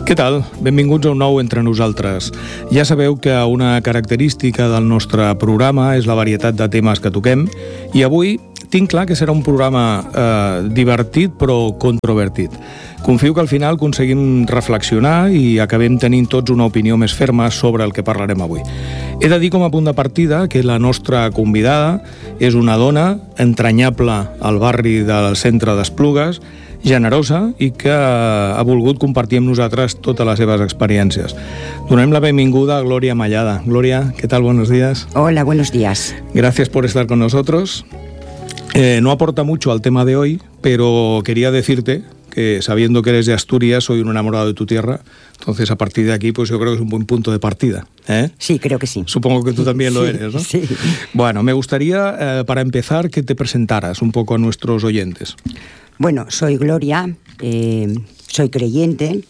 Què tal? Benvinguts a un nou Entre Nosaltres. Ja sabeu que una característica del nostre programa és la varietat de temes que toquem i avui tinc clar que serà un programa divertit però controvertit. Confio que al final aconseguim reflexionar i acabem tenint tots una opinió més ferma sobre el que parlarem avui. He de dir com a punt de partida que la nostra convidada és una dona entranyable al barri del centre d'Esplugues, generosa i que ha volgut compartir amb nosaltres totes les seves experiències. Donem la benvinguda a Gloria Mallada. Gloria, ¿qué tal? Buenos días. Hola, buenos días. Gracias por estar con nosotros. No aporta mucho al tema de hoy, pero quería decirte que sabiendo que eres de Asturias, soy un enamorado de tu tierra, entonces a partir de aquí pues yo creo que es un buen punto de partida. Sí, creo que sí. Supongo que tú también lo eres, ¿no? Sí. Bueno, me gustaría, para empezar, que te presentaras un poco a nuestros oyentes. Bueno, soy Gloria, soy creyente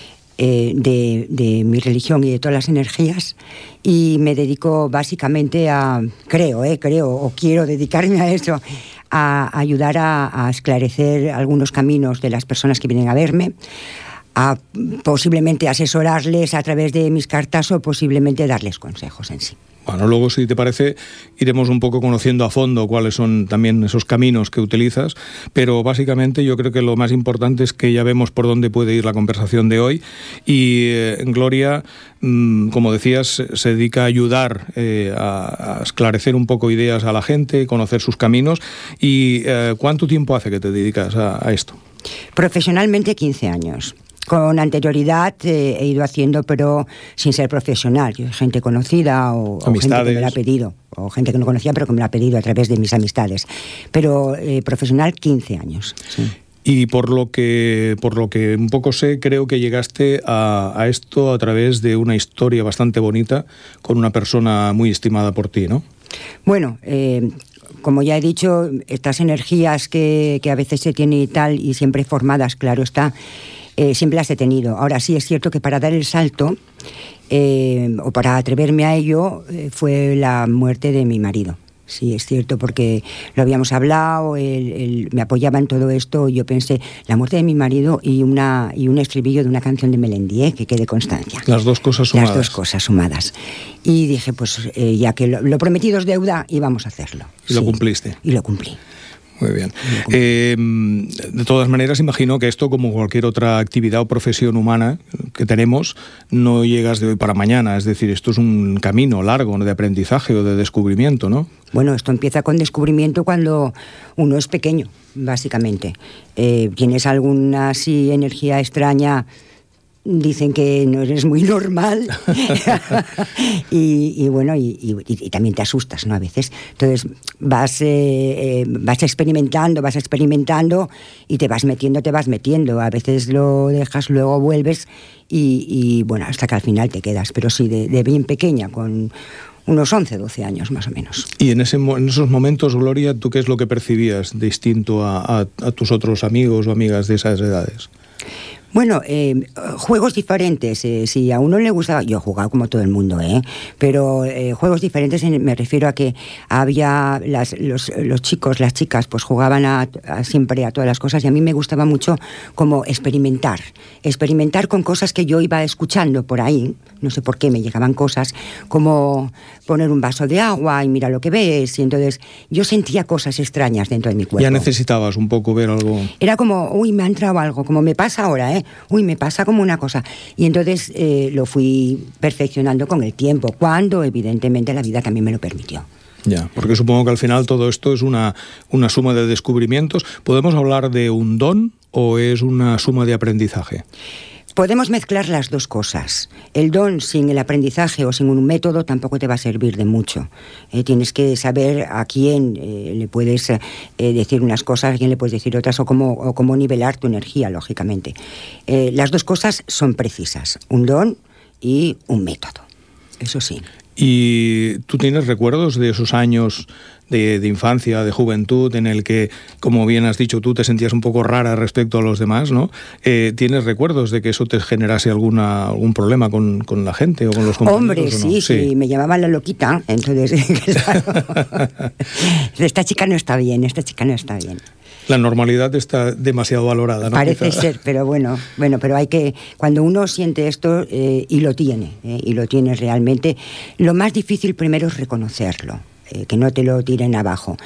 de mi religión y de todas las energías y me dedico básicamente a, creo o quiero dedicarme a eso, a ayudar a esclarecer algunos caminos de las personas que vienen a verme, a posiblemente asesorarles a través de mis cartas o posiblemente darles consejos en sí. Bueno, luego, si te parece, iremos un poco conociendo a fondo cuáles son también esos caminos que utilizas, pero básicamente yo creo que lo más importante es que ya vemos por dónde puede ir la conversación de hoy y Gloria, como decías, se dedica a ayudar a esclarecer un poco ideas a la gente, conocer sus caminos. ¿Y cuánto tiempo hace que te dedicas a esto? Profesionalmente 15 años. Con anterioridad he ido haciendo, pero sin ser profesional. Gente conocida o gente que me lo ha pedido, o gente que no conocía, pero que me lo ha pedido a través de mis amistades. Pero profesional 15 años. Sí. Y por lo que un poco sé, creo que llegaste a esto a través de una historia bastante bonita con una persona muy estimada por ti, ¿no? Bueno, como ya he dicho, estas energías que a veces se tienen y tal, y siempre formadas, claro está, siempre las he tenido. Ahora sí es cierto que para dar el salto o para atreverme a ello fue la muerte de mi marido. Sí, es cierto, porque lo habíamos hablado, él me apoyaba en todo esto y yo pensé, la muerte de mi marido y un estribillo de una canción de Melendi, que quede constancia. Las dos cosas sumadas. Las dos cosas sumadas. Y dije, pues ya que lo prometido es deuda, y vamos a hacerlo. Y lo cumpliste. Y lo cumplí. Muy bien. De todas maneras, imagino que esto, como cualquier otra actividad o profesión humana que tenemos, no llegas de hoy para mañana. Es decir, esto es un camino largo de aprendizaje o de descubrimiento, ¿no? Bueno, esto empieza con descubrimiento cuando uno es pequeño, básicamente. Tienes alguna así energía extraña, dicen que no eres muy normal y bueno, y también te asustas, ¿no? A veces. Entonces vas experimentando y te vas metiendo. A veces lo dejas, luego vuelves y bueno, hasta que al final te quedas. Pero sí, de bien pequeña, con unos 11, 12 años más o menos. Y en esos momentos, Gloria, ¿tú qué es lo que percibías distinto a tus otros amigos o amigas de esas edades? Bueno, juegos diferentes. Si a uno le gustaba, yo jugaba como todo el mundo, pero juegos diferentes me refiero a que había los chicos, las chicas, pues jugaban siempre a todas las cosas, y a mí me gustaba mucho como experimentar con cosas que yo iba escuchando por ahí. No sé por qué me llegaban cosas como poner un vaso de agua y mira lo que ves, y entonces yo sentía cosas extrañas dentro de mi cuerpo. Ya necesitabas un poco ver algo. Era como, uy, me ha entrado algo, como me pasa ahora, uy, me pasa como una cosa. Y entonces lo fui perfeccionando con el tiempo, cuando evidentemente la vida también me lo permitió. Ya, porque supongo que al final todo esto es una suma de descubrimientos. ¿Podemos hablar de un don o es una suma de aprendizaje? Podemos mezclar las dos cosas. El don sin el aprendizaje o sin un método tampoco te va a servir de mucho. Tienes que saber a quién le puedes decir unas cosas, a quién le puedes decir otras, o cómo nivelar tu energía, lógicamente. Las dos cosas son precisas, un don y un método, eso sí. ¿Y tú tienes recuerdos de esos años de infancia, de juventud, en el que, como bien has dicho tú, te sentías un poco rara respecto a los demás, ¿no? ¿Tienes recuerdos de que eso te generase algún problema con la gente o con los compañeros? Hombre, sí, no? Sí, me llamaban la loquita, entonces, claro, esta chica no está bien. La normalidad está demasiado valorada, ¿no? Parece ser, pero bueno, pero hay que, cuando uno siente esto y lo tiene realmente, lo más difícil primero es reconocerlo. Que no te lo tiren abajo.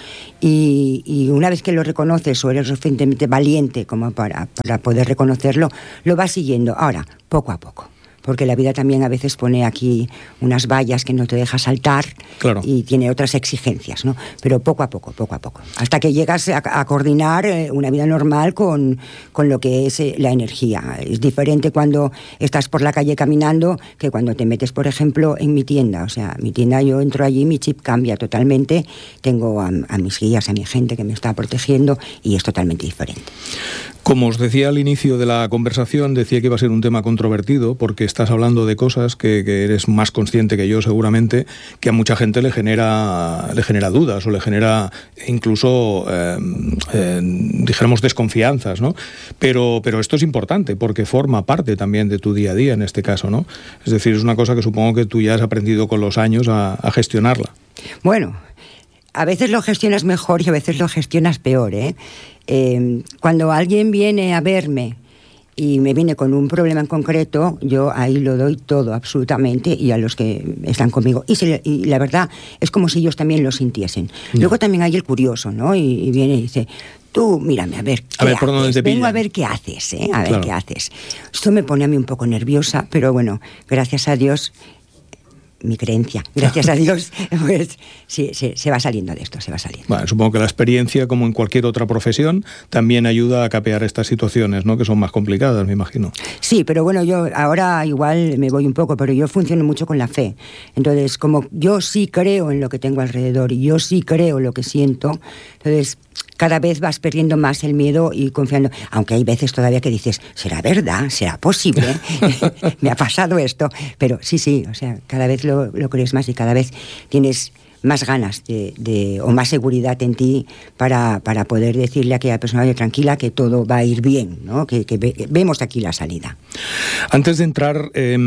Y una vez que lo reconoces o eres suficientemente valiente como para poder reconocerlo, lo vas siguiendo. Ahora, poco a poco. Porque la vida también a veces pone aquí unas vallas que no te deja saltar, claro, y tiene otras exigencias, ¿no? Pero poco a poco, hasta que llegas a coordinar una vida normal con lo que es la energía. Es diferente cuando estás por la calle caminando que cuando te metes, por ejemplo, en mi tienda. O sea, mi tienda, yo entro allí, mi chip cambia totalmente, tengo a mis guías, a mi gente que me está protegiendo y es totalmente diferente. Como os decía al inicio de la conversación, decía que iba a ser un tema controvertido porque estás hablando de cosas que eres más consciente que yo seguramente, que a mucha gente le genera dudas o le genera incluso, dijéramos, desconfianzas, ¿no? Pero esto es importante porque forma parte también de tu día a día en este caso, ¿no? Es decir, es una cosa que supongo que tú ya has aprendido con los años a gestionarla. Bueno, a veces lo gestionas mejor y a veces lo gestionas peor, ¿eh? Cuando alguien viene a verme y me viene con un problema en concreto, yo ahí lo doy todo, absolutamente, y a los que están conmigo. Y la verdad es como si ellos también lo sintiesen. No. Luego también hay el curioso, ¿no? Y viene y dice, tú, mírame, a ver, ¿qué por dónde te pillan? Vengo a ver qué haces, ¿eh? A ver qué haces. Esto me pone a mí un poco nerviosa, pero bueno, gracias a Dios, mi creencia, gracias a Dios, pues sí, se va saliendo de esto, se va saliendo. Bueno, supongo que la experiencia, como en cualquier otra profesión, también ayuda a capear estas situaciones, ¿no? Que son más complicadas, me imagino. Sí, pero bueno, yo ahora igual me voy un poco, pero yo funciono mucho con la fe. Entonces, como yo sí creo en lo que tengo alrededor y yo sí creo lo que siento, entonces cada vez vas perdiendo más el miedo y confiando. Aunque hay veces todavía que dices, ¿será verdad? ¿Será posible? Me ha pasado esto. Pero sí, o sea, cada vez lo crees más y cada vez tienes más ganas o más seguridad en ti para poder decirle a aquella persona, oye, tranquila, que todo va a ir bien, ¿no? Que vemos aquí la salida. Antes de entrar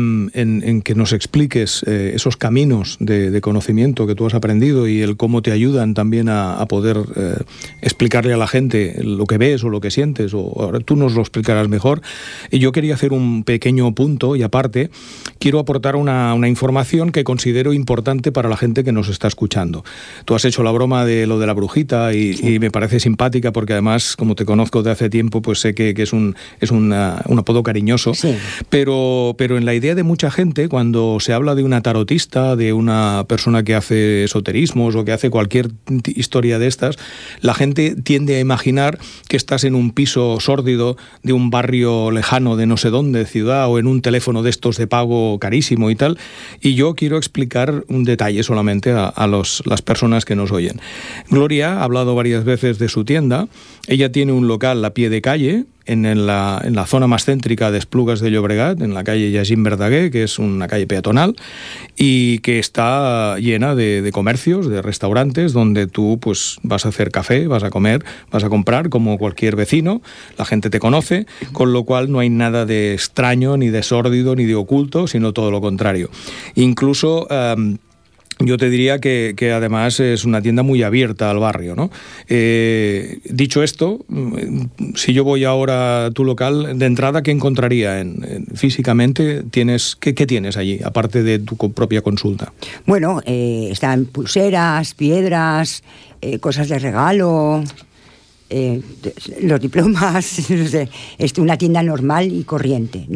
en que nos expliques esos caminos de conocimiento que tú has aprendido y el cómo te ayudan también a poder explicarle a la gente lo que ves o lo que sientes, o ahora tú nos lo explicarás mejor, y yo quería hacer un pequeño punto y aparte quiero aportar una información que considero importante para la gente que nos está escuchando. Tú has hecho la broma de lo de la brujita y me parece simpática porque además, como te conozco de hace tiempo, pues sé que es un apodo cariñoso. Sí. Pero en la idea de mucha gente, cuando se habla de una tarotista, de una persona que hace esoterismos o que hace cualquier historia de estas, la gente tiende a imaginar que estás en un piso sórdido de un barrio lejano de no sé dónde, ciudad, o en un teléfono de estos de pago carísimo y tal. Y yo quiero explicar un detalle solamente a las personas que nos oyen. Gloria ha hablado varias veces de su tienda. Ella tiene un local a pie de calle, en la zona más céntrica de Esplugas de Llobregat, en la calle Jacint Verdaguer, que es una calle peatonal, y que está llena de comercios, de restaurantes, donde tú pues vas a hacer café, vas a comer, vas a comprar como cualquier vecino, la gente te conoce, con lo cual no hay nada de extraño, ni de sórdido, ni de oculto, sino todo lo contrario. Incluso yo te diría que además es una tienda muy abierta al barrio, ¿no? Dicho esto, si yo voy ahora a tu local, de entrada, ¿qué encontraría? Físicamente, ¿qué tienes allí, aparte de tu propia consulta? Bueno, están pulseras, piedras, cosas de regalo, los diplomas, no sé, es una tienda normal y corriente.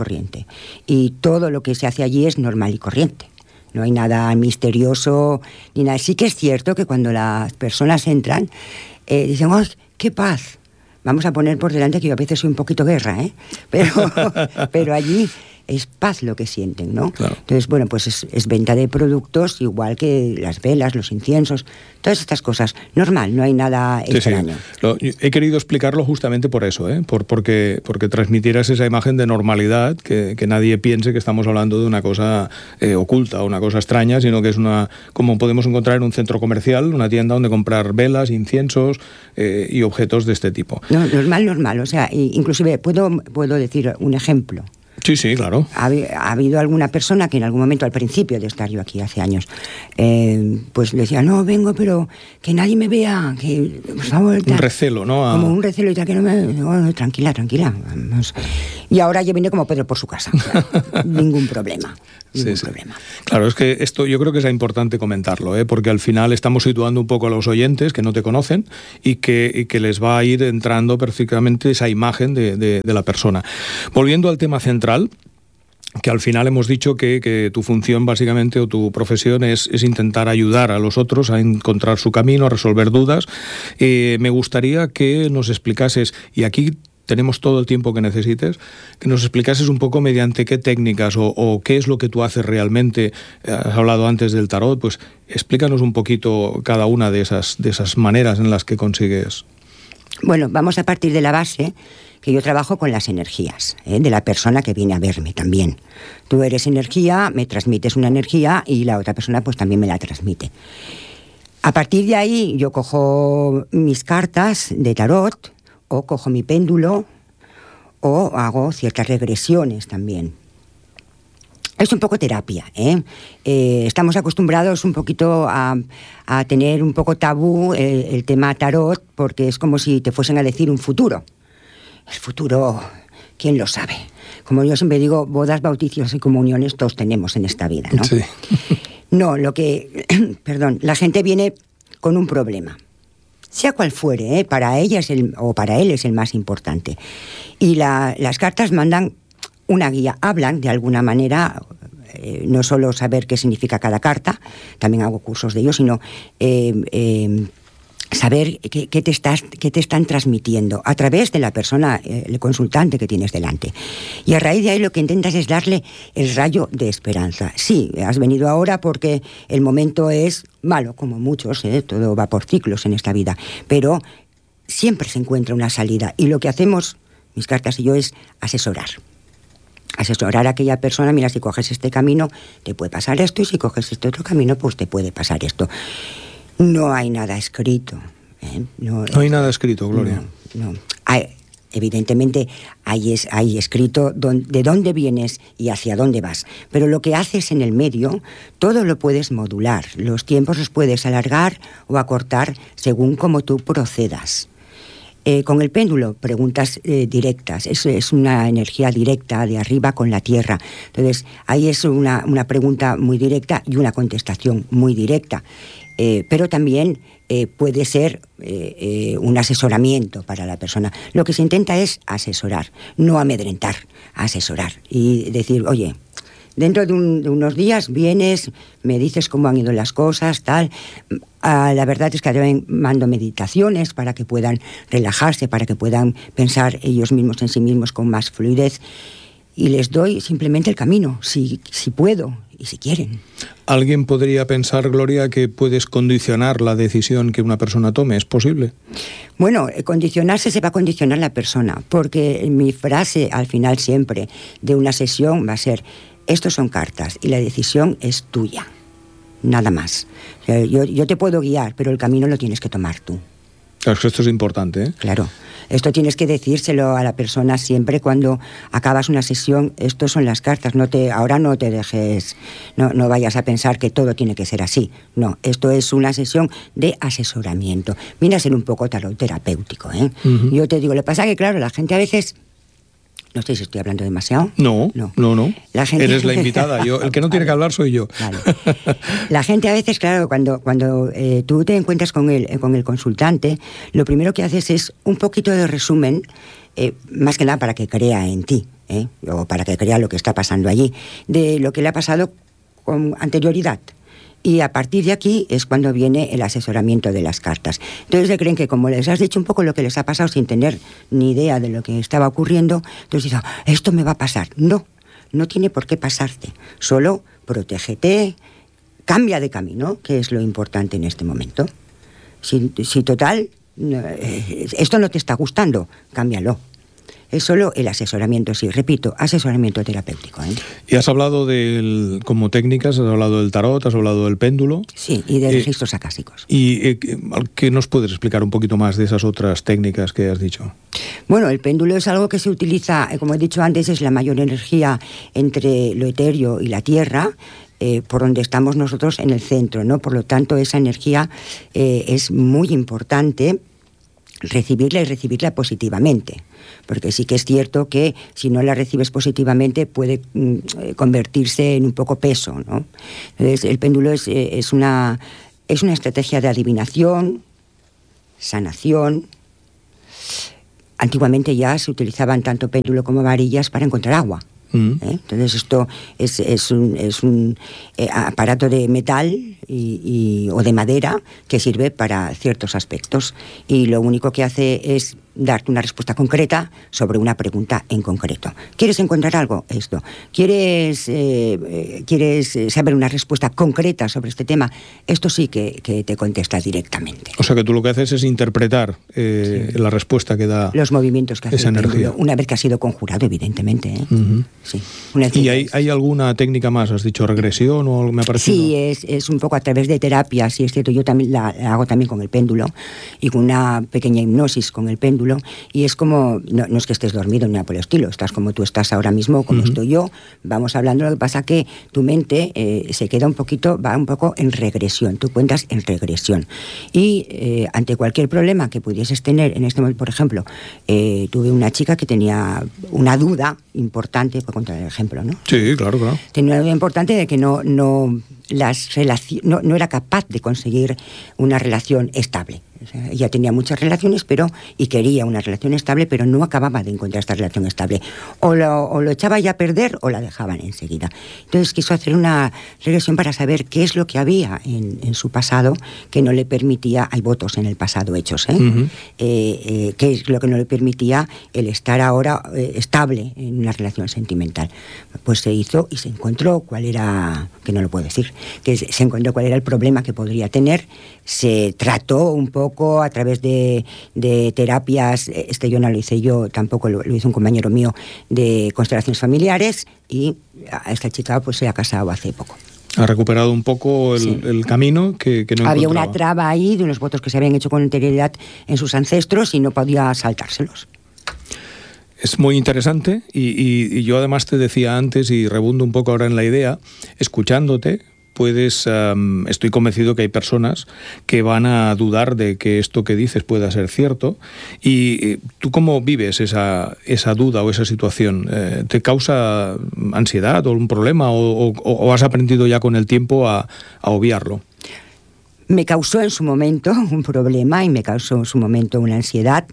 Y todo lo que se hace allí es normal y corriente. No hay nada misterioso ni nada. Sí que es cierto que cuando las personas entran, dicen, ¡ay, qué paz! Vamos a poner por delante que yo a veces soy un poquito guerra, ¿eh? Pero allí es paz lo que sienten, ¿no? Claro. Entonces, bueno, pues es venta de productos, igual que las velas, los inciensos, todas estas cosas. Normal, no hay nada extraño. Sí. He querido explicarlo justamente por eso, porque transmitieras esa imagen de normalidad, que nadie piense que estamos hablando de una cosa oculta o una cosa extraña, sino que es como podemos encontrar en un centro comercial, una tienda donde comprar velas, inciensos y objetos de este tipo. No, normal. O sea, inclusive puedo decir un ejemplo. Sí, sí, claro. Ha habido alguna persona que en algún momento, al principio de estar yo aquí hace años, pues decía, no, vengo, pero que nadie me vea, que por favor... Un recelo, ¿no? Como un recelo y tal, que no me... Oh, tranquila, vamos. Y ahora yo vine como Pedro por su casa. Ningún problema. Ningún problema. Claro, es que esto yo creo que es importante comentarlo, porque al final estamos situando un poco a los oyentes que no te conocen y que les va a ir entrando perfectamente esa imagen de la persona. Volviendo al tema central, que al final hemos dicho que tu función básicamente o tu profesión es intentar ayudar a los otros a encontrar su camino, a resolver dudas. Me gustaría que nos explicases, y aquí tenemos todo el tiempo que necesites, que nos explicases un poco mediante qué técnicas o qué es lo que tú haces realmente. Has hablado antes del tarot, pues explícanos un poquito cada una de esas maneras en las que consigues. Bueno, vamos a partir de la base que yo trabajo con las energías, de la persona que viene a verme también. Tú eres energía, me transmites una energía y la otra persona pues también me la transmite. A partir de ahí yo cojo mis cartas de tarot o cojo mi péndulo o hago ciertas regresiones también. Es un poco terapia, estamos acostumbrados un poquito a tener un poco tabú el tema tarot, porque es como si te fuesen a decir un futuro. El futuro, ¿quién lo sabe? Como yo siempre digo, bodas, bautizos y comuniones todos tenemos en esta vida, ¿no? Sí. No, la gente viene con un problema, sea cual fuere, para ella o para él es el más importante. Y las cartas mandan una guía, hablan de alguna manera, no solo saber qué significa cada carta, también hago cursos de ello, sino saber qué te están transmitiendo a través de la persona, el consultante que tienes delante. Y a raíz de ahí lo que intentas es darle el rayo de esperanza. Sí, has venido ahora porque el momento es malo, como muchos, todo va por ciclos en esta vida, pero siempre se encuentra una salida. Y lo que hacemos, mis cartas y yo, es asesorar a aquella persona. Mira, si coges este camino te puede pasar esto, y si coges este otro camino pues te puede pasar esto. No hay nada escrito. No hay nada escrito, Gloria. No. Evidentemente hay escrito de dónde vienes y hacia dónde vas. Pero lo que haces en el medio, todo lo puedes modular. Los tiempos los puedes alargar o acortar según cómo tú procedas. Con el péndulo, preguntas directas. Es una energía directa de arriba con la tierra. Entonces, ahí es una pregunta muy directa y una contestación muy directa. Pero también puede ser un asesoramiento para la persona. Lo que se intenta es asesorar, no amedrentar, asesorar. Y decir, oye, dentro de unos días vienes, me dices cómo han ido las cosas, tal. La verdad es que también mando meditaciones para que puedan relajarse, para que puedan pensar ellos mismos en sí mismos con más fluidez. Y les doy simplemente el camino, si puedo y si quieren. ¿Alguien podría pensar, Gloria, que puedes condicionar la decisión que una persona tome? ¿Es posible? Bueno, condicionarse se va a condicionar la persona, porque mi frase al final siempre de una sesión va a ser: estos son cartas y la decisión es tuya, nada más. O sea, yo te puedo guiar, pero el camino lo tienes que tomar tú. Claro, esto es importante, ¿eh? Claro. Esto tienes que decírselo a la persona siempre cuando acabas una sesión. Estos son las cartas. Ahora no te dejes, no vayas a pensar que todo tiene que ser así. No, esto es una sesión de asesoramiento. Viene a ser un poco tarot terapéutico, ¿eh? Uh-huh. Yo te digo, lo que pasa es que, claro, la gente a veces... No sé si estoy hablando demasiado. No. La gente... Eres la invitada. El que no tiene que hablar soy yo. Vale. La gente a veces, claro, cuando tú te encuentras con el consultante, lo primero que haces es un poquito de resumen, más que nada para que crea en ti, o para que crea lo que está pasando allí, de lo que le ha pasado con anterioridad. Y a partir de aquí es cuando viene el asesoramiento de las cartas. Entonces se creen que como les has dicho un poco lo que les ha pasado sin tener ni idea de lo que estaba ocurriendo, entonces dicen, esto me va a pasar. No tiene por qué pasarte. Solo protégete, cambia de camino, que es lo importante en este momento. Si total, esto no te está gustando, cámbialo. Es solo el asesoramiento, sí, repito, asesoramiento terapéutico. Y has hablado como técnicas, has hablado del tarot, has hablado del péndulo. Sí, y de registros acásicos. ¿Y qué nos puedes explicar un poquito más de esas otras técnicas que has dicho? Bueno, el péndulo es algo que se utiliza, como he dicho antes, es la mayor energía entre lo etéreo y la tierra, por donde estamos nosotros en el centro, ¿no? Por lo tanto, esa energía es muy importante recibirla y recibirla positivamente, porque sí que es cierto que si no la recibes positivamente puede convertirse en un poco peso, ¿no? Entonces el péndulo es una estrategia de adivinación, sanación. Antiguamente ya se utilizaban tanto péndulo como varillas para encontrar agua. Entonces esto es un aparato de metal o de madera que sirve para ciertos aspectos, y lo único que hace es darte una respuesta concreta sobre una pregunta en concreto. ¿Quieres encontrar algo? Esto. ¿Quieres saber una respuesta concreta sobre este tema? Esto sí que te contesta directamente. O sea que tú lo que haces es interpretar la respuesta que da los movimientos que hace esa energía. Una vez que ha sido conjurado, evidentemente. Sí. ¿Y hay alguna técnica más? ¿Has dicho regresión o algo me ha parecido? Sí, es un poco a través de terapia, sí es cierto. Yo también la hago también con el péndulo y con una pequeña hipnosis con el péndulo. Y es como, no es que estés dormido ni nada por el estilo, estás como tú estás ahora mismo, como estoy yo, vamos hablando. Lo que pasa que tu mente se queda va un poco en regresión, tú cuentas en regresión. Y ante cualquier problema que pudieses tener, en este momento, por ejemplo, tuve una chica que tenía una duda importante, puedo contar el ejemplo, ¿no? Sí, claro. Tenía una duda importante de que no era capaz de conseguir una relación estable. O sea, ella tenía muchas relaciones y quería una relación estable, pero no acababa de encontrar esta relación estable. O lo echaba ya a perder o la dejaban enseguida. Entonces quiso hacer una regresión para saber qué es lo que había en su pasado que no le permitía, hay votos en el pasado hechos, qué es lo que no le permitía el estar ahora estable en una relación sentimental. Pues se hizo y se encontró cuál era, que no lo puedo decir, que se encontró cuál era el problema que podría tener. Se trató un poco a través de terapias, yo no lo hice yo, tampoco lo hizo un compañero mío, de constelaciones familiares, y a esta chica pues se ha casado hace poco. Ha recuperado un poco el camino que no había encontraba. Una traba ahí de unos votos que se habían hecho con anterioridad en sus ancestros y no podía saltárselos. Es muy interesante y yo además te decía antes, y rebundo un poco ahora en la idea, escuchándote, estoy convencido que hay personas que van a dudar de que esto que dices pueda ser cierto. ¿Y tú cómo vives esa duda o esa situación? ¿Te causa ansiedad o un problema o has aprendido ya con el tiempo a obviarlo? Me causó en su momento un problema y me causó en su momento una ansiedad,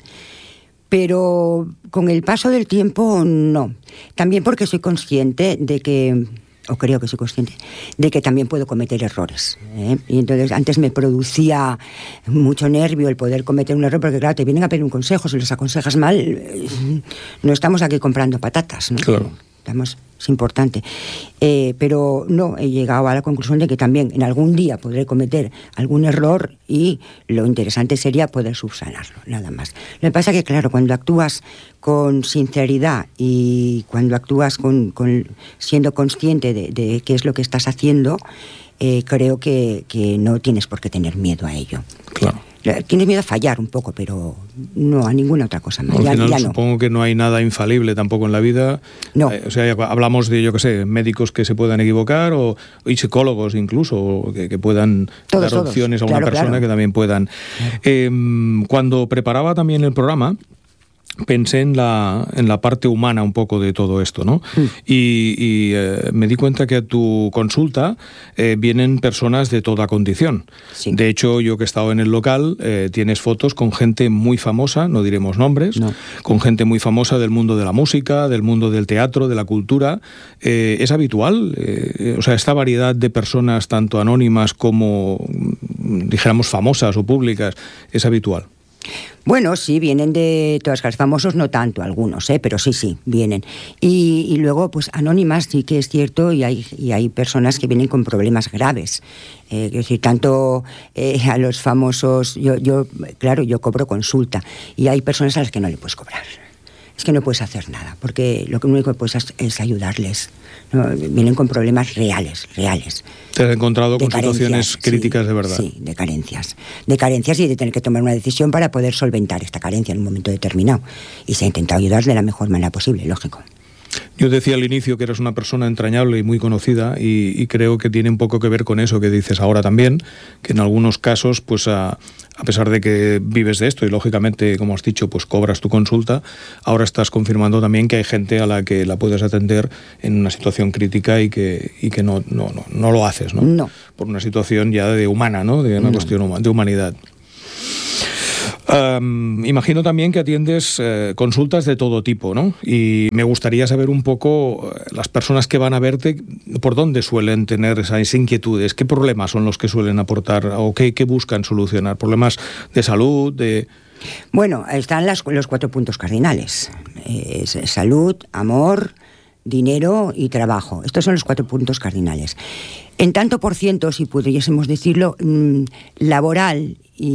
pero con el paso del tiempo no. También porque soy consciente de que, o creo que soy consciente, de que también puedo cometer errores. Y entonces antes me producía mucho nervio el poder cometer un error, porque claro, te vienen a pedir un consejo, si los aconsejas mal, no estamos aquí comprando patatas, ¿no? Claro. Es importante. Pero no, he llegado a la conclusión de que también en algún día podré cometer algún error y lo interesante sería poder subsanarlo, nada más. Lo que pasa es que, claro, cuando actúas con sinceridad y cuando actúas siendo consciente de qué es lo que estás haciendo, creo que no tienes por qué tener miedo a ello. Claro. Tienes miedo a fallar un poco, pero no a ninguna otra cosa más. Al final ya supongo que no hay nada infalible tampoco en la vida. No. O sea, hablamos de, médicos que se puedan equivocar y psicólogos incluso, que puedan dar opciones a una persona que también puedan. Cuando preparaba también el programa, pensé en la parte humana un poco de todo esto, ¿no? Y me di cuenta que a tu consulta vienen personas de toda condición. Sí. De hecho, yo que he estado en el local, tienes fotos con gente muy famosa, no diremos nombres, con gente muy famosa del mundo de la música, del mundo del teatro, de la cultura. ¿Es habitual? O sea, esta variedad de personas, tanto anónimas como, dijéramos, famosas o públicas, ¿es habitual? Bueno, sí, vienen de todas las famosos, no tanto algunos, pero sí, vienen. Y luego, pues anónimas sí que es cierto, y hay personas que vienen con problemas graves. Es decir, tanto a los famosos, yo cobro consulta, y hay personas a las que no le puedes cobrar. es que no puedes hacer nada, porque lo único que puedes es ayudarles, ¿no? Vienen con problemas reales. ¿Te has encontrado con situaciones críticas de verdad? Sí, de carencias y de tener que tomar una decisión para poder solventar esta carencia en un momento determinado. Y se ha intentado ayudar de la mejor manera posible, lógico. Yo decía al inicio que eres una persona entrañable y muy conocida y creo que tiene un poco que ver con eso que dices ahora también, que en algunos casos, pues a pesar de que vives de esto y lógicamente, como has dicho, pues cobras tu consulta, ahora estás confirmando también que hay gente a la que la puedes atender en una situación crítica y que no lo haces, ¿no? No. Por una situación ya de humana, ¿no? De una cuestión de humanidad. Imagino también que atiendes consultas de todo tipo, ¿no? Y me gustaría saber un poco las personas que van a verte, por dónde suelen tener esas inquietudes, qué problemas son los que suelen aportar o qué buscan solucionar, problemas de salud, de... Bueno, están los 4 puntos cardinales. Salud, amor, dinero y trabajo. Estos son los 4 puntos cardinales. En tanto por ciento, si pudiésemos decirlo, laboral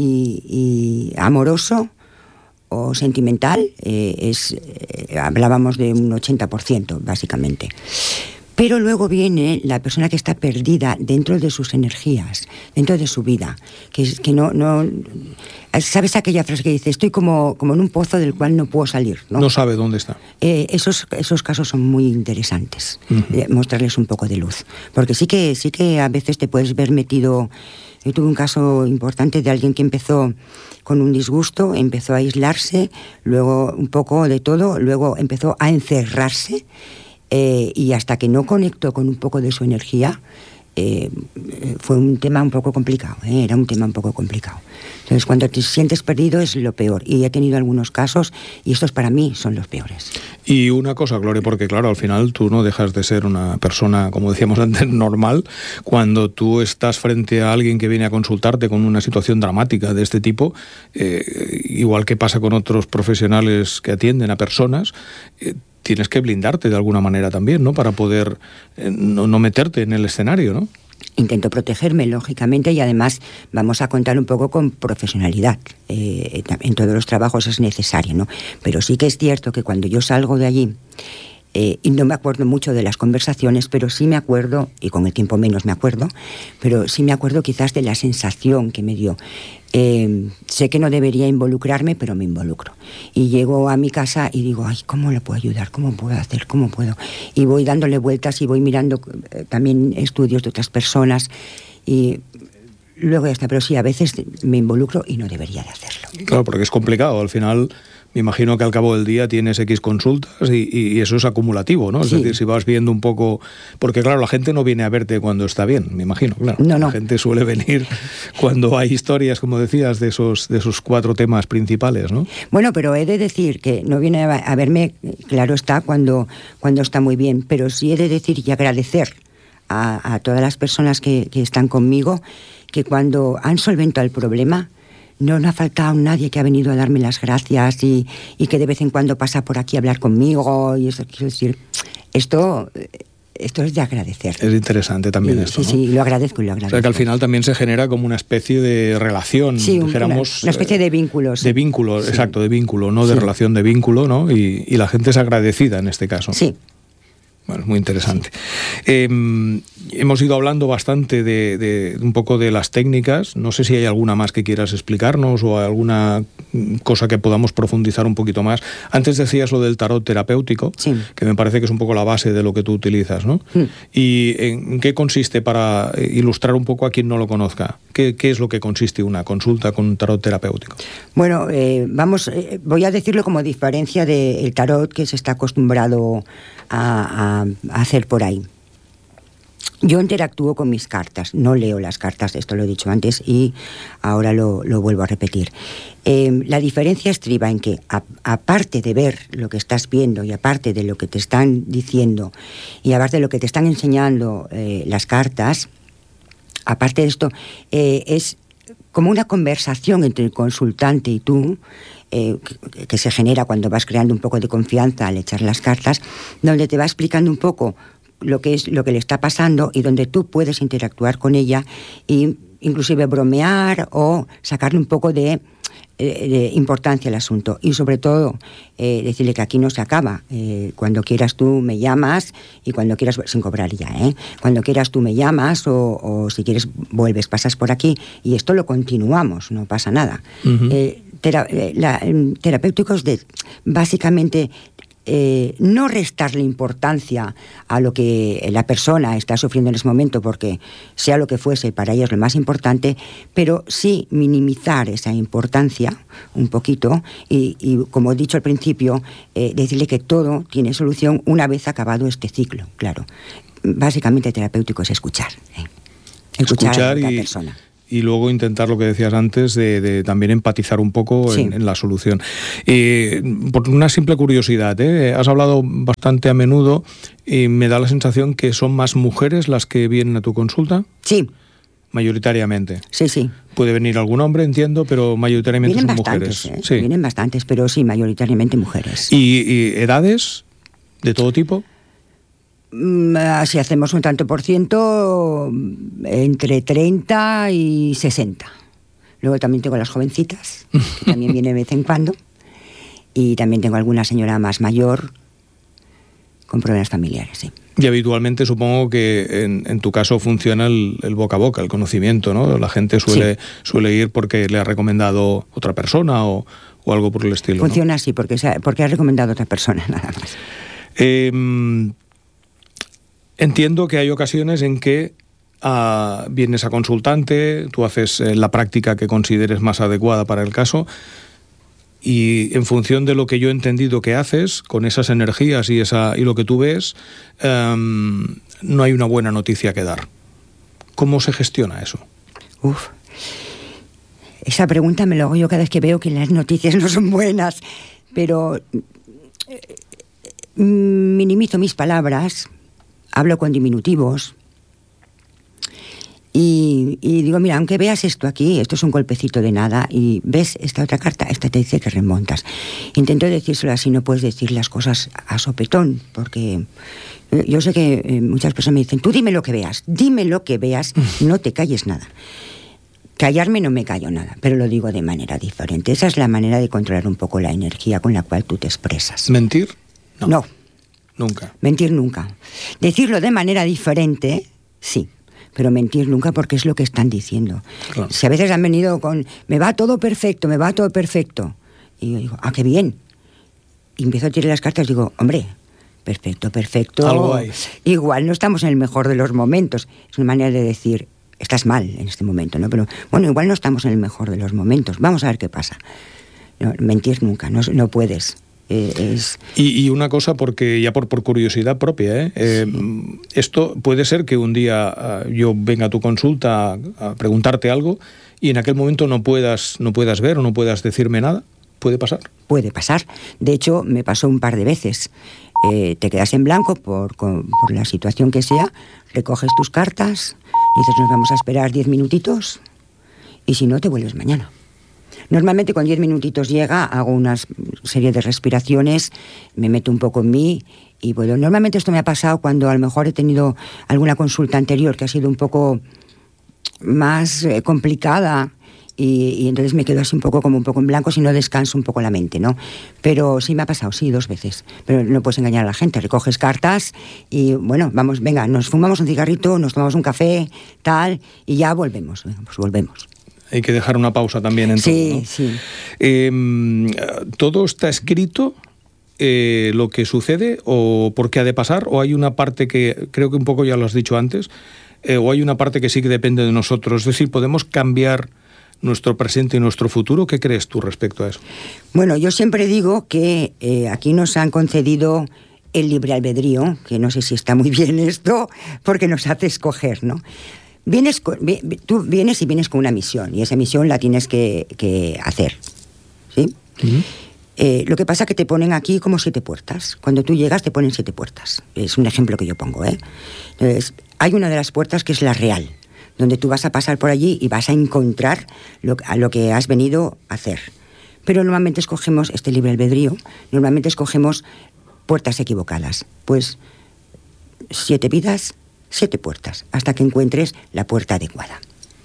y amoroso o sentimental, hablábamos de un 80%, básicamente. Pero luego viene la persona que está perdida dentro de sus energías, dentro de su vida, que no ¿sabes aquella frase que dice, estoy como en un pozo del cual no puedo salir? No sabe dónde está. Esos casos son muy interesantes, mostrarles un poco de luz. Porque sí que a veces te puedes ver metido... Yo tuve un caso importante de alguien que empezó con un disgusto, empezó a aislarse, luego un poco de todo, luego empezó a encerrarse, y hasta que no conectó con un poco de su energía, fue un tema un poco complicado, era un tema un poco complicado. Entonces, cuando te sientes perdido es lo peor, y he tenido algunos casos, y estos para mí son los peores. Y una cosa, Gloria, porque claro, al final tú no dejas de ser una persona, como decíamos antes, normal, cuando tú estás frente a alguien que viene a consultarte con una situación dramática de este tipo, igual que pasa con otros profesionales que atienden a personas, tienes que blindarte de alguna manera también, ¿no? Para poder no meterte en el escenario, ¿no? Intento protegerme, lógicamente, y además vamos a contar un poco con profesionalidad. En todos los trabajos es necesario, ¿no? Pero sí que es cierto que cuando yo salgo de allí, y no me acuerdo mucho de las conversaciones, pero sí me acuerdo, y con el tiempo menos me acuerdo, pero sí me acuerdo quizás de la sensación que me dio. Sé que no debería involucrarme, pero me involucro. Y llego a mi casa y digo, ay, ¿cómo le puedo ayudar? ¿Cómo puedo hacer? ¿Cómo puedo? Y voy dándole vueltas y voy mirando también estudios de otras personas y luego ya está. Pero sí, a veces me involucro y no debería de hacerlo. Claro, porque es complicado. Al final... Me imagino que al cabo del día tienes X consultas y eso es acumulativo, ¿no? Sí. Es decir, si vas viendo un poco... Porque claro, la gente no viene a verte cuando está bien, me imagino, claro. No. La gente suele venir cuando hay historias, como decías, de esos 4 temas principales, ¿no? Bueno, pero he de decir que no viene a verme, claro está, cuando está muy bien, pero sí he de decir y agradecer a todas las personas que están conmigo, que cuando han solventado el problema... No ha faltado nadie que ha venido a darme las gracias y que de vez en cuando pasa por aquí a hablar conmigo. Y eso, quiero decir, esto es de agradecer. Es interesante también esto, ¿no? Sí, lo agradezco y lo agradezco. O sea, que al final también se genera como una especie de relación, sí, dijéramos... una especie de vínculos. De vínculo, sí. Exacto, de vínculo, no de sí. relación, de vínculo, ¿no? Y la gente es agradecida en este caso. Sí. Bueno, muy interesante. Hemos ido hablando bastante de un poco de las técnicas. No sé si hay alguna más que quieras explicarnos o alguna cosa que podamos profundizar un poquito más. Antes decías lo del tarot terapéutico, sí. que me parece que es un poco la base de lo que tú utilizas, ¿no? ¿Y en qué consiste, para ilustrar un poco a quien no lo conozca? ¿Qué es lo que consiste una consulta con un tarot terapéutico? Bueno, voy a decirlo como diferencia del tarot que se está acostumbrado a hacer por ahí. Yo interactúo con mis cartas, no leo las cartas, esto lo he dicho antes y ahora lo vuelvo a repetir. La diferencia estriba en que, aparte de ver lo que estás viendo y aparte de lo que te están diciendo y aparte de lo que te están enseñando las cartas, aparte de esto, es como una conversación entre el consultante y tú, que se genera cuando vas creando un poco de confianza al echar las cartas, donde te va explicando un poco lo que le está pasando y donde tú puedes interactuar con ella e inclusive bromear o sacarle un poco de importancia al asunto y sobre todo decirle que aquí no se acaba. Cuando quieras tú me llamas y cuando quieras, sin cobrar ya, cuando quieras tú me llamas o si quieres vuelves, pasas por aquí y esto lo continuamos, no pasa nada. Terapéuticos de básicamente no restarle importancia a lo que la persona está sufriendo en ese momento, porque sea lo que fuese, para ella es lo más importante, pero sí minimizar esa importancia un poquito y como he dicho al principio, decirle que todo tiene solución una vez acabado este ciclo, claro. Básicamente terapéutico es escuchar a la persona. Y luego intentar lo que decías antes de también empatizar un poco en la solución. Por una simple curiosidad, has hablado bastante a menudo y me da la sensación que son más mujeres las que vienen a tu consulta. Sí. Mayoritariamente. Sí. Puede venir algún hombre, entiendo, pero mayoritariamente vienen son bastantes, mujeres. Sí. Vienen bastantes, pero sí, mayoritariamente mujeres. ¿Y edades de todo tipo? Si hacemos un tanto por ciento, entre 30 y 60. Luego también tengo las jovencitas, que también viene de vez en cuando. Y también tengo alguna señora más mayor con problemas familiares, sí. Y habitualmente supongo que en tu caso funciona el boca a boca, el conocimiento, ¿no? La gente suele ir porque le ha recomendado otra persona o algo por el estilo. Funciona, ¿no? así, porque ha recomendado otra persona, nada más. Entiendo que hay ocasiones en que vienes a consultante, tú haces la práctica que consideres más adecuada para el caso y en función de lo que yo he entendido que haces, con esas energías y lo que tú ves, no hay una buena noticia que dar. ¿Cómo se gestiona eso? Esa pregunta me lo hago yo cada vez que veo que las noticias no son buenas, pero minimizo mis palabras. Hablo con diminutivos y digo, mira, aunque veas esto aquí, esto es un golpecito de nada y ves esta otra carta, esta te dice que remontas. Intento decírselo así, no puedes decir las cosas a sopetón, porque yo sé que muchas personas me dicen, tú dime lo que veas, no te calles nada. Callarme no me callo nada, pero lo digo de manera diferente. Esa es la manera de controlar un poco la energía con la cual tú te expresas. ¿Mentir? No. Nunca. Mentir nunca. Decirlo de manera diferente, sí, pero mentir nunca porque es lo que están diciendo. Claro. Si a veces han venido con, me va todo perfecto, y yo digo, qué bien. Y empiezo a tirar las cartas y digo, hombre, perfecto. Algo hay. Igual no estamos en el mejor de los momentos. Es una manera de decir, estás mal en este momento, ¿no? Pero bueno, igual no estamos en el mejor de los momentos. Vamos a ver qué pasa. No, mentir nunca, no puedes. Y una cosa, porque ya por curiosidad propia, esto puede ser que un día yo venga a tu consulta a preguntarte algo y en aquel momento no puedas ver o no puedas decirme nada. ¿Puede pasar? Puede pasar. De hecho, me pasó un par de veces. Te quedas en blanco por la situación que sea, recoges tus cartas, dices, nos vamos a esperar 10 minutitos y si no, te vuelves mañana. Normalmente con 10 minutitos llega, hago una serie de respiraciones, me meto un poco en mí y bueno, normalmente esto me ha pasado cuando a lo mejor he tenido alguna consulta anterior que ha sido un poco más complicada y entonces me quedo así un poco en blanco si no descanso un poco la mente, ¿no? Pero sí me ha pasado, sí, 2 veces. Pero no puedes engañar a la gente, recoges cartas y bueno, vamos, venga, nos fumamos un cigarrito, nos tomamos un café, tal, y ya volvemos, venga, pues volvemos. Hay que dejar una pausa también en todo, ¿no? Sí. ¿Todo está escrito, lo que sucede, o por qué ha de pasar? ¿O hay una parte que, creo que un poco ya lo has dicho antes, o hay una parte que sí que depende de nosotros? Es decir, ¿podemos cambiar nuestro presente y nuestro futuro? ¿Qué crees tú respecto a eso? Bueno, yo siempre digo que aquí nos han concedido el libre albedrío, que no sé si está muy bien esto, porque nos hace escoger, ¿no? Tú vienes con una misión y esa misión la tienes que hacer, ¿sí? Uh-huh. Lo que pasa es que te ponen aquí como 7 puertas. Cuando tú llegas te ponen 7 puertas. Es un ejemplo que yo pongo, ¿eh? Entonces, hay una de las puertas que es la real, donde tú vas a pasar por allí y vas a encontrar a lo que has venido a hacer. Pero normalmente escogemos este libre albedrío, normalmente escogemos puertas equivocadas. Pues 7 vidas, 7 puertas, hasta que encuentres la puerta adecuada.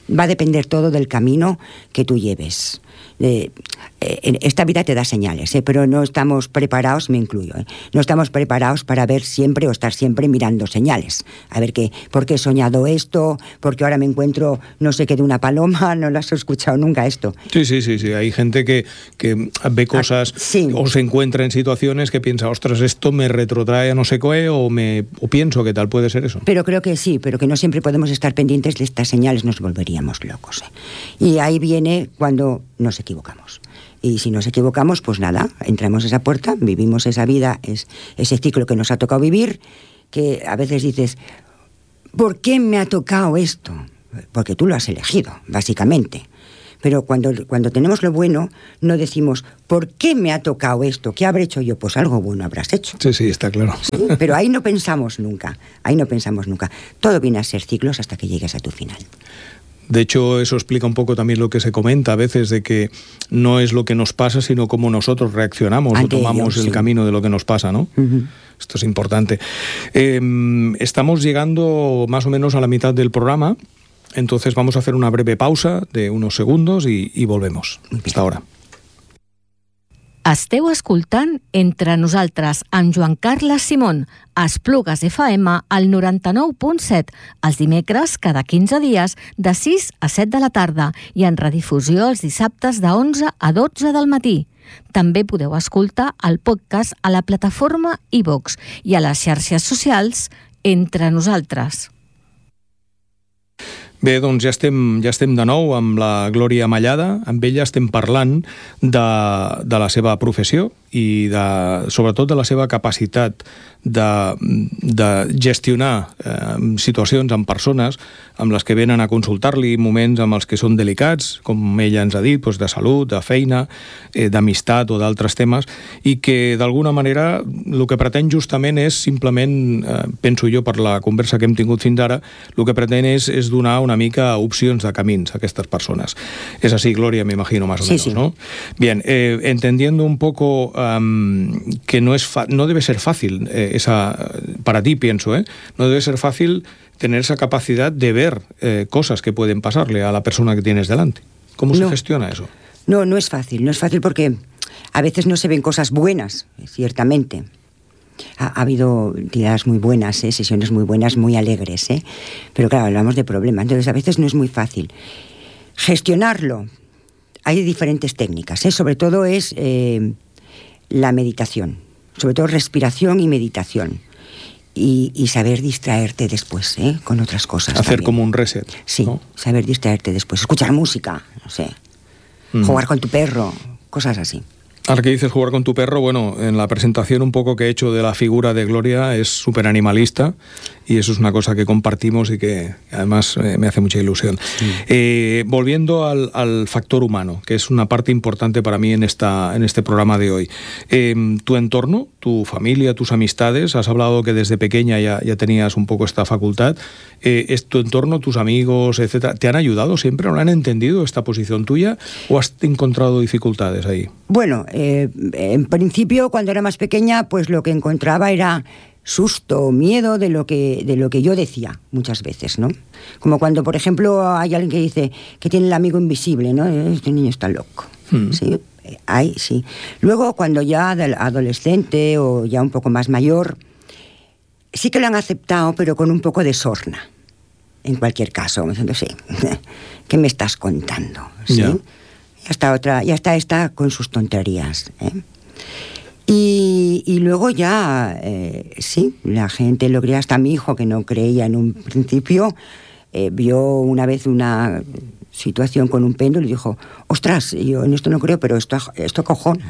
va a depender todo del camino que tú lleves. Esta vida te da señales, pero no estamos preparados, me incluyo, no estamos preparados para ver siempre o estar siempre mirando señales. A ver por qué he soñado esto, porque ahora me encuentro no sé qué de una paloma, no lo has escuchado nunca esto. Sí. Hay gente que ve cosas o se encuentra en situaciones que piensa, ostras, esto me retrotrae a no sé qué o pienso que tal, puede ser eso. Pero creo que sí, pero que no siempre podemos estar pendientes de estas señales, nos volveríamos locos. Y ahí viene cuando nos equivocamos. Y si nos equivocamos, pues nada, entramos a esa puerta, vivimos esa vida, ese ciclo que nos ha tocado vivir, que a veces dices, ¿por qué me ha tocado esto? Porque tú lo has elegido, básicamente. Pero cuando tenemos lo bueno, no decimos, ¿por qué me ha tocado esto? ¿Qué habré hecho yo? Pues algo bueno habrás hecho. Sí, está claro. ¿Sí? Pero ahí no pensamos nunca. Todo viene a ser ciclos hasta que llegues a tu final. De hecho, eso explica un poco también lo que se comenta a veces, de que no es lo que nos pasa, sino cómo nosotros reaccionamos o tomamos el camino de lo que nos pasa, ¿no? Uh-huh. Esto es importante. Estamos llegando más o menos a la mitad del programa, entonces vamos a hacer una breve pausa de unos segundos y volvemos. Hasta ahora. Esteu escoltant Entre nosaltres amb Joan Carles Simón, a Esplugues FM al 99.7, els dimecres cada 15 dies de 6 a 7 de la tarda i en redifusió els dissabtes de 11 a 12 del matí. També podeu escoltar el podcast a la plataforma iVox i a les xarxes socials Entre nosaltres. Bé, doncs ja estem de nou amb la Glòria Mallada. Amb ella estem parlant de la seva professió i sobretot de la seva capacitat de gestionar situacions amb persones amb les que venen a consultar-li, moments amb els que són delicats, com ella ens ha dit, doncs de salut, de feina, d'amistat o d'altres temes, i que d'alguna manera el que pretén justament és simplement, penso jo per la conversa que hem tingut fins ara, el que pretén és donar una mica opcions de camins a aquestes personas. Es así, Gloria, me imagino, más o menos, sí. ¿No? Bien, entendiendo un poco que no debe ser fácil, para ti pienso, no debe ser fácil tener esa capacidad de ver cosas que pueden pasarle a la persona que tienes delante. ¿Cómo se gestiona eso? No es fácil porque a veces no se ven cosas buenas, ciertamente. Ha habido tiradas muy buenas, sesiones muy buenas, muy alegres, pero claro, hablamos de problemas, entonces a veces no es muy fácil. Gestionarlo, hay diferentes técnicas, sobre todo es la meditación, sobre todo respiración y meditación. Y saber distraerte después, con otras cosas. Hacer también. Como un reset. Sí, ¿no? Saber distraerte después. Escuchar música, no sé. Jugar con tu perro, cosas así. Ahora que dices jugar con tu perro, bueno, en la presentación un poco que he hecho de la figura de Gloria es súper animalista y eso es una cosa que compartimos y que además me hace mucha ilusión. Sí. Volviendo al factor humano, que es una parte importante para mí en este programa de hoy. Tu entorno, tu familia, tus amistades, has hablado que desde pequeña ya tenías un poco esta facultad. ¿Es tu entorno, tus amigos, etcétera, te han ayudado siempre? ¿No han entendido esta posición tuya o has encontrado dificultades ahí? Bueno, en principio, cuando era más pequeña, pues lo que encontraba era susto o miedo de lo que yo decía muchas veces, ¿no? Como cuando, por ejemplo, hay alguien que dice que tiene el amigo invisible, ¿no? Este niño está loco, ¿sí? Sí. Luego, cuando ya adolescente o ya un poco más mayor, sí que lo han aceptado, pero con un poco de sorna. En cualquier caso, diciendo, sí, ¿qué me estás contando? ¿Sí? Yeah. Ya está esta con sus tonterías, Y luego ya, sí, la gente lo creía, hasta mi hijo, que no creía en un principio, vio una vez una situación con un péndulo y dijo, ostras, yo en esto no creo, pero esto cojona.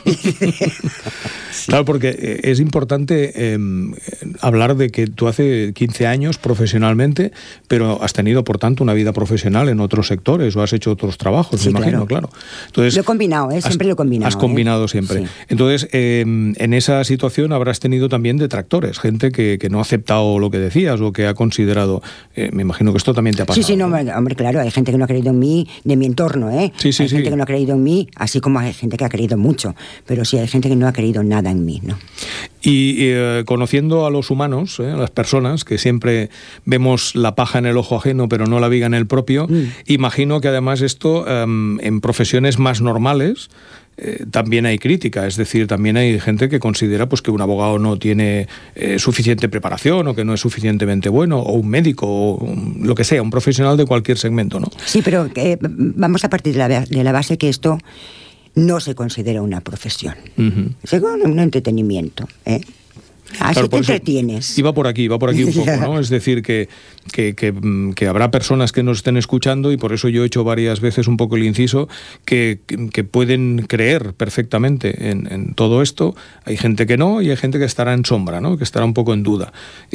Claro, porque es importante hablar de que tú hace 15 años profesionalmente, pero has tenido, por tanto, una vida profesional en otros sectores o has hecho otros trabajos, sí, me imagino, claro. Entonces, lo he combinado, siempre lo he combinado. Has combinado siempre. Sí. Entonces, en esa situación habrás tenido también detractores, gente que no ha aceptado lo que decías o que ha considerado, me imagino que esto también te ha pasado. Sí, no, hombre, claro, hay gente que no ha creído en mí, de mi entorno, ¿eh? Sí, hay gente que no ha creído en mí, así como hay gente que ha creído mucho, pero sí hay gente que no ha creído nada en mí, ¿no? Y conociendo a los humanos, a las personas, que siempre vemos la paja en el ojo ajeno, pero no la viga en el propio, imagino que además esto, en profesiones más normales, también hay crítica, es decir, también hay gente que considera pues que un abogado no tiene suficiente preparación o que no es suficientemente bueno, o un médico, o lo que sea, un profesional de cualquier segmento, ¿no? Sí, pero vamos a partir de la base que esto no se considera una profesión, es un entretenimiento, ¿eh? Así claro, te entretienes. Iba por aquí un poco, ¿no? Es decir, que habrá personas que nos estén escuchando, y por eso yo he hecho varias veces un poco el inciso, que pueden creer perfectamente en todo esto. Hay gente que no, y hay gente que estará en sombra, ¿no? Que estará un poco en duda.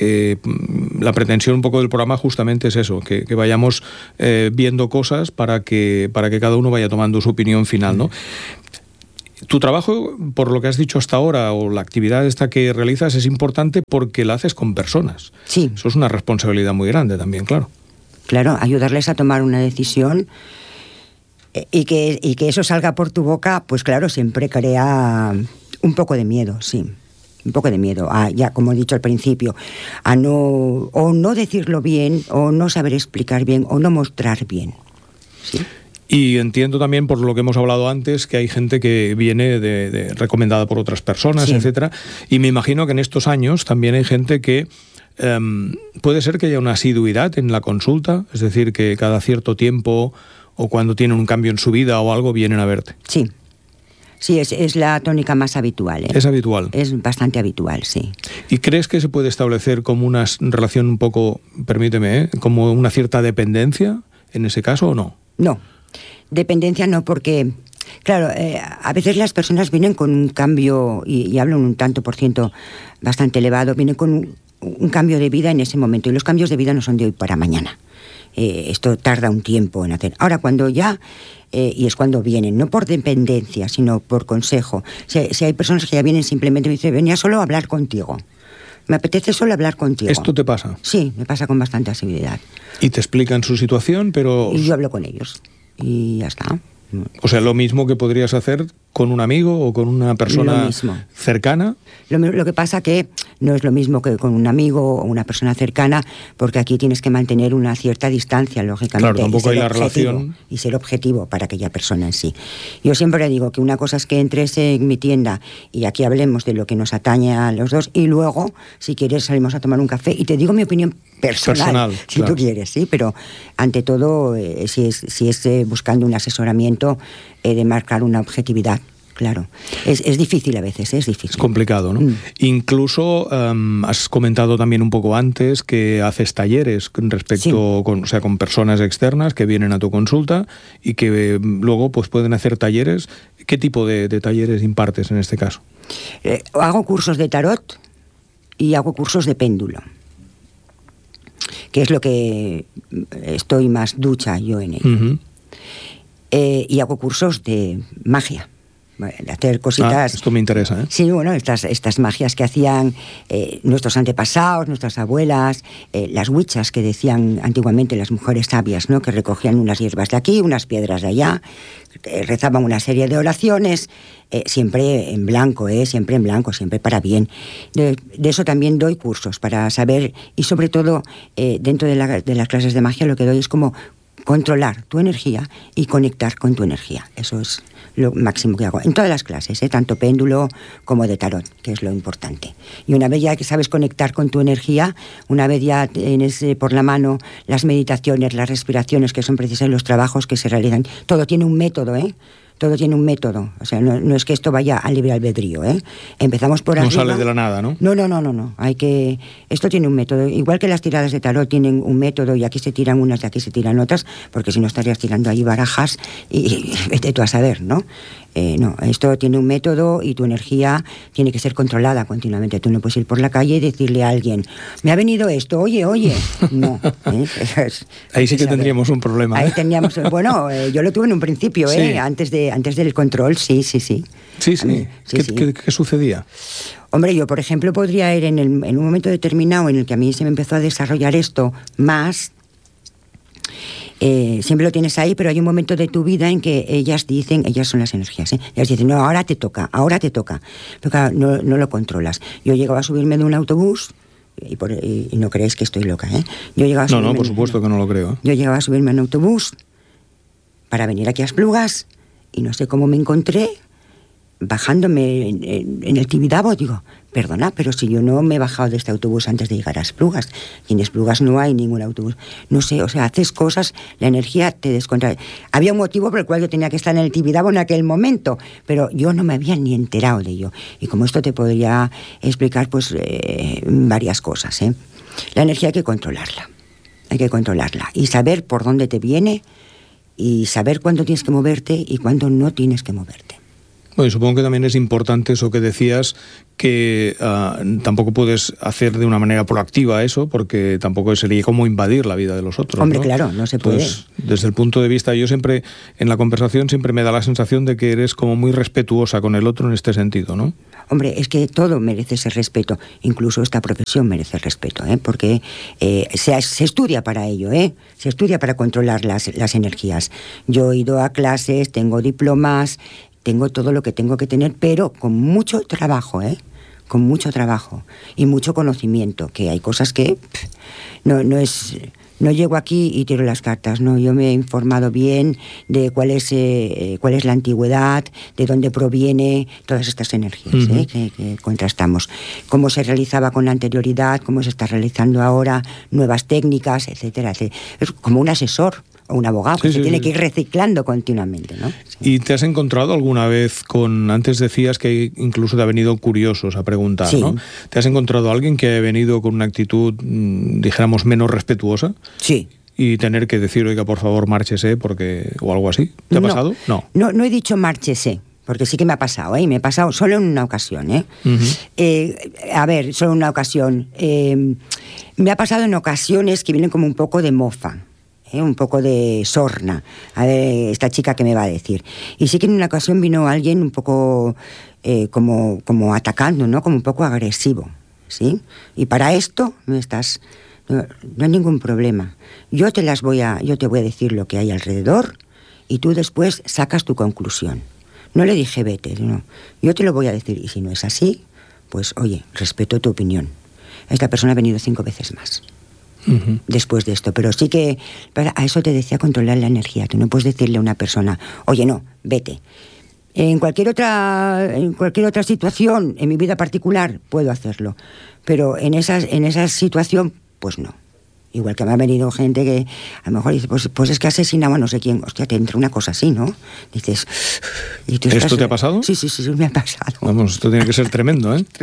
La pretensión un poco del programa justamente es eso, que vayamos viendo cosas para que cada uno vaya tomando su opinión final, ¿no? Tu trabajo, por lo que has dicho hasta ahora, o la actividad esta que realizas, es importante porque la haces con personas. Sí. Eso es una responsabilidad muy grande también, claro. Claro, ayudarles a tomar una decisión y que eso salga por tu boca, pues claro, siempre crea un poco de miedo, sí. Un poco de miedo, ya como he dicho al principio, a no decirlo bien, o no saber explicar bien, o no mostrar bien. ¿Sí? Y entiendo también, por lo que hemos hablado antes, que hay gente que viene recomendada por otras personas, sí, etcétera. Y me imagino que en estos años también hay gente que puede ser que haya una asiduidad en la consulta, es decir, que cada cierto tiempo o cuando tienen un cambio en su vida o algo vienen a verte. Sí. Sí, es la tónica más habitual, ¿eh? Es habitual. Es bastante habitual, sí. ¿Y crees que se puede establecer como una relación un poco, permíteme, como una cierta dependencia en ese caso o no? No. Dependencia no, porque, claro, a veces las personas vienen con un cambio, y hablo en un tanto por ciento bastante elevado, vienen con un cambio de vida en ese momento, y los cambios de vida no son de hoy para mañana. Esto tarda un tiempo en hacer. Ahora, cuando ya, y es cuando vienen, no por dependencia, sino por consejo. Si hay personas que ya vienen simplemente, me dicen, venía solo a hablar contigo. Me apetece solo hablar contigo. ¿Esto te pasa? Sí, me pasa con bastante asiduidad. ¿Y te explican su situación, pero...? Y yo hablo con ellos. Y ya está. O sea, lo mismo que podrías hacer con un amigo o con una persona cercana. Lo que pasa que no es lo mismo que con un amigo o una persona cercana, porque aquí tienes que mantener una cierta distancia, lógicamente. Claro, tampoco hay la relación. Y ser objetivo para aquella persona en sí. Yo siempre digo que una cosa es que entres en mi tienda y aquí hablemos de lo que nos atañe a los dos, y luego, si quieres, salimos a tomar un café y te digo mi opinión personal si claro, tú quieres, sí, pero ante todo, si es buscando un asesoramiento, de marcar una objetividad. Claro, es difícil a veces, es difícil. Es complicado, ¿no? Incluso has comentado también un poco antes que haces talleres respecto, sí, con personas externas que vienen a tu consulta y que luego pues pueden hacer talleres. ¿Qué tipo de talleres impartes en este caso? Hago cursos de tarot y hago cursos de péndulo, que es lo que estoy más ducha yo en ello. Y hago cursos de magia, de hacer cositas. Esto me interesa, ¿eh? Sí, bueno, estas magias que hacían nuestros antepasados, nuestras abuelas, las huichas que decían antiguamente las mujeres sabias, ¿no? Que recogían unas hierbas de aquí, unas piedras de allá, rezaban una serie de oraciones, siempre en blanco, siempre en blanco, siempre para bien. De eso también doy cursos para saber, y sobre todo dentro de las clases de magia lo que doy es como controlar tu energía y conectar con tu energía. Eso es lo máximo que hago en todas las clases, tanto péndulo como de tarot, que es lo importante. Y una vez ya que sabes conectar con tu energía, una vez ya tienes por la mano las meditaciones, las respiraciones, que son precisamente los trabajos que se realizan, todo tiene un método, Todo tiene un método, o sea, no es que esto vaya a libre albedrío, Empezamos por arriba. No sale de la nada, ¿no? No. Esto tiene un método, igual que las tiradas de tarot tienen un método, y aquí se tiran unas y aquí se tiran otras, porque si no estarías tirando ahí barajas y vete tú a saber, ¿no? No, esto tiene un método y tu energía tiene que ser controlada continuamente. Tú no puedes ir por la calle y decirle a alguien, me ha venido esto, oye. No. Ahí sí que tendríamos un problema. Ahí teníamos, bueno, yo lo tuve en un principio, sí. Antes del control, sí. Sí. ¿Qué sucedía? Hombre, yo, por ejemplo, podría ir en un momento determinado en el que a mí se me empezó a desarrollar esto más. siempre lo tienes ahí, pero hay un momento de tu vida en que ellas son las energías, ellas dicen, no, ahora te toca, pero claro, no lo controlas. Yo llegaba a subirme de un autobús, y no creéis que estoy loca, Yo llegaba a subirme por supuesto que no lo creo. Yo llegaba a subirme en autobús para venir aquí a Esplugas, y no sé cómo me encontré bajándome en el Tibidabo. Digo, perdona, pero si yo no me he bajado de este autobús antes de llegar a Esplugas, y en Esplugas no hay ningún autobús. No sé, o sea, haces cosas, la energía te descontrola. Había un motivo por el cual yo tenía que estar en el Tibidabo en aquel momento, pero yo no me había ni enterado de ello. Y como esto te podría explicar, pues, varias cosas, La energía hay que controlarla. Y saber por dónde te viene, y saber cuándo tienes que moverte y cuándo no tienes que moverte. Bueno, y supongo que también es importante eso que decías, que tampoco puedes hacer de una manera proactiva eso, porque tampoco sería como invadir la vida de los otros. Hombre, ¿no? claro, no se puede. Entonces, desde el punto de vista, yo siempre, en la conversación, siempre me da la sensación de que eres como muy respetuosa con el otro en este sentido, ¿no? Hombre, es que todo merece ese respeto, incluso esta profesión merece respeto, porque se estudia para ello, se estudia para controlar las energías. Yo he ido a clases, tengo diplomas, tengo todo lo que tengo que tener, pero con mucho trabajo, con mucho trabajo y mucho conocimiento, que hay cosas que no llego aquí y tiro las cartas, no, yo me he informado bien de cuál es la antigüedad, de dónde proviene todas estas energías, uh-huh. que contrastamos, cómo se realizaba con anterioridad, cómo se está realizando ahora, nuevas técnicas, etcétera, etcétera. Es como un asesor o un abogado que se tiene que ir reciclando continuamente, ¿no? Sí. ¿Y te has encontrado alguna vez antes decías que incluso te ha venido curiosos a preguntar, sí. ¿no? ¿Te has encontrado a alguien que ha venido con una actitud, dijéramos, menos respetuosa? Sí. Y tener que decir, oiga, por favor, márchese, o algo así. ¿Te ha pasado? No he dicho márchese, porque sí que me ha pasado, y me ha pasado solo en una ocasión, Uh-huh. Solo en una ocasión. Me ha pasado en ocasiones que vienen como un poco de mofa. Un poco de sorna, a ver, esta chica que me va a decir. Y sí que en una ocasión vino alguien un poco como atacando, ¿no? Como un poco agresivo, ¿sí? Y para esto no hay ningún problema. Yo te voy a decir lo que hay alrededor y tú después sacas tu conclusión. No le dije vete, no. Yo te lo voy a decir, y si no es así, pues oye, respeto tu opinión. Esta persona ha venido 5 veces más. Uh-huh. Después de esto, pero sí que a eso te decía, controlar la energía. Tú no puedes decirle a una persona, oye, no, vete. En cualquier otra situación, en mi vida particular, puedo hacerlo, pero en esa situación, pues no. Igual que me ha venido gente que a lo mejor dice, pues es que asesinaba a no sé quién. Hostia, te entra una cosa así, ¿no? Dices... ¿Esto te ha pasado? Sí, me ha pasado. Vamos, esto tiene que ser tremendo, ¿eh?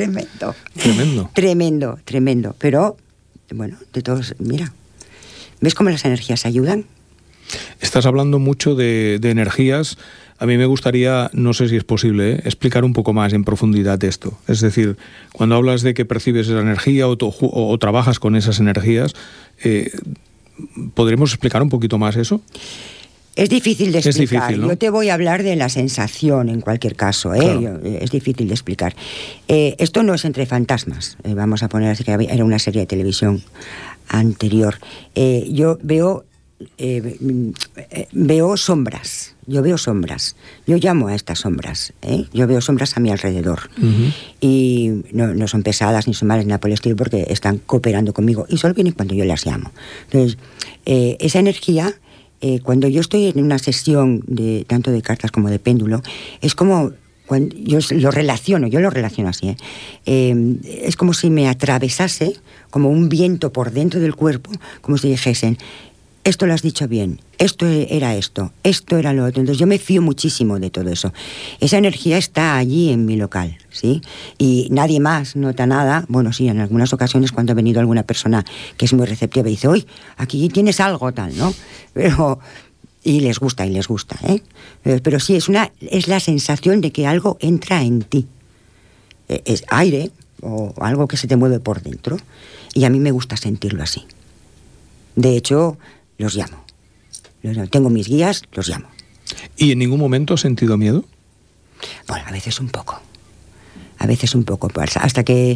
Tremendo. Pero... bueno, de todos, mira, ¿ves cómo las energías ayudan? Estás hablando mucho de energías. A mí me gustaría, no sé si es posible, explicar un poco más en profundidad esto. Es decir, cuando hablas de que percibes esa energía o trabajas con esas energías, ¿podremos explicar un poquito más eso? Es difícil de explicar. Es difícil, ¿no? Yo te voy a hablar de la sensación en cualquier caso, Claro. Es difícil de explicar. Esto no es Entre Fantasmas. Vamos a poner así, que era una serie de televisión anterior. Yo veo sombras. Yo llamo a estas sombras. Yo veo sombras a mi alrededor. Uh-huh. Y no son pesadas ni son malas ni nada por el estilo, porque están cooperando conmigo y solo vienen cuando yo las llamo. Entonces, esa energía... cuando yo estoy en una sesión tanto de cartas como de péndulo, es como cuando yo lo relaciono así, es como si me atravesase como un viento por dentro del cuerpo, como si dijesen, esto lo has dicho bien, esto era lo otro. Entonces yo me fío muchísimo de todo eso. Esa energía está allí en mi local, ¿sí? Y nadie más nota nada. Bueno, sí, en algunas ocasiones cuando ha venido alguna persona que es muy receptiva y dice, uy, aquí tienes algo tal, ¿no? Y les gusta, Pero sí, es la sensación de que algo entra en ti. Es aire o algo que se te mueve por dentro. Y a mí me gusta sentirlo así. De hecho... los llamo. Tengo mis guías, los llamo. ¿Y en ningún momento has sentido miedo? Bueno, a veces un poco. a veces un poco, hasta que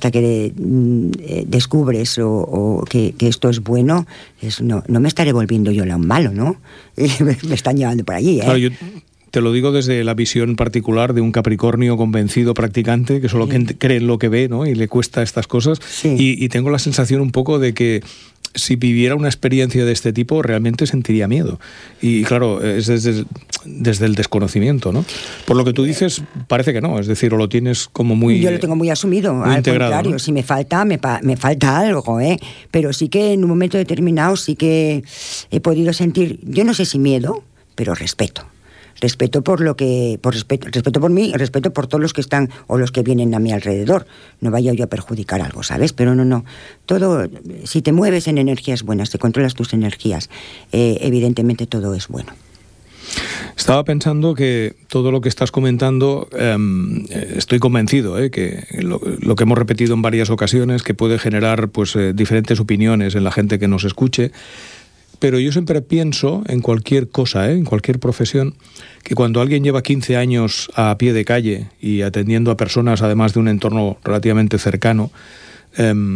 descubres o que esto es bueno, no me estaré volviendo yo un malo, ¿no? Me están llevando por allí, ¿eh? Claro, yo te lo digo desde la visión particular de un Capricornio convencido, practicante, que solo cree en lo que ve, ¿no? Y le cuesta estas cosas. Sí. Y tengo la sensación un poco de que si viviera una experiencia de este tipo, realmente sentiría miedo. Y claro, es desde el desconocimiento, ¿no? Por lo que tú dices, parece que no. Es decir, o lo tienes como muy... Yo lo tengo muy asumido. Muy al integrado, contrario, ¿no? Si me falta algo, ¿eh? Pero sí que en un momento determinado sí que he podido sentir, yo no sé si miedo, pero respeto. Respeto por respeto por mí, respeto por todos los que están o los que vienen a mi alrededor. No vaya yo a perjudicar algo, ¿sabes? Pero no. Todo, si te mueves en energías buenas, te controlas tus energías, evidentemente todo es bueno. Estaba pensando que todo lo que estás comentando, estoy convencido, que lo que hemos repetido en varias ocasiones, que puede generar pues diferentes opiniones en la gente que nos escuche. Pero yo siempre pienso en cualquier cosa, en cualquier profesión, que cuando alguien lleva 15 años a pie de calle y atendiendo a personas, además de un entorno relativamente cercano,